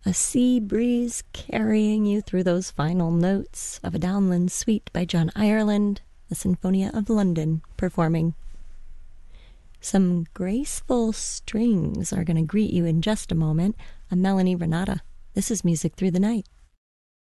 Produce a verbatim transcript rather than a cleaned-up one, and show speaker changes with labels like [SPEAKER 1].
[SPEAKER 1] A sea breeze carrying you through those final notes of a downland suite by John Ireland, the Sinfonia of London performing. Some graceful strings are going to greet you in just a moment. I'm Melanie Renata. This is Music Through the Night.